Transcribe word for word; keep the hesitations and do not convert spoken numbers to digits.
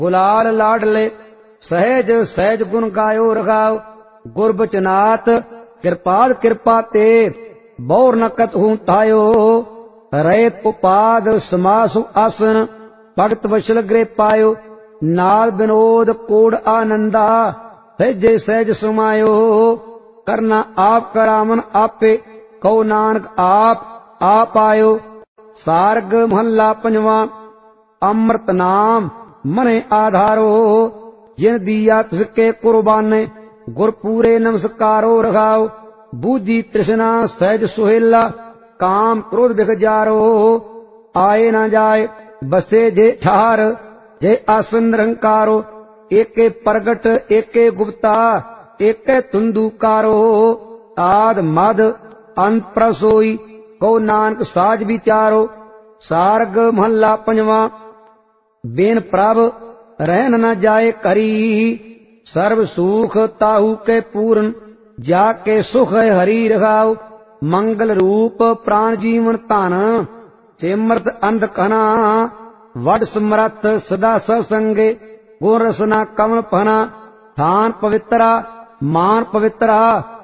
गुलाल लाडले सहज सहज गुण गायो रगाओ। गुर बचनाथ कृपाल कृपा ते बौर नकत हूं तायो। रैत उपाद समासु आसन भगत वशल गृह पायो। नाल विनोद कोड आनंदा सहजे सहज समायो। करना आप करावन आपे कहो नानक आप आप आयो। सारग महला पंजवा अमृत नाम मने आधारो। जिन दिया तिसके कुर्बाने गुर पूरे नमस्कारो रखाओ। बूझी तृष्णा सहज सुहेला काम क्रोध बिख जारो। आए न जाए बसे जे ठार जे आसन निरंकारो। एके प्रगट एके गुप्ता एके तुंदुकारो। आद मद अंत प्रसोई कहो नानक साज विचारो। सारग महला पंजवा बेन प्रभ रहन न जाए करी। सर्व सुख ताहू के पूर्ण जाके सुख है हरि रखाओ। मंगल रूप प्राण जीवन धन सिमरत अंध कना। वड समरथ सदा सत्संगे गुण रसना कमल फना। थान पवित्रा मान पवित्रा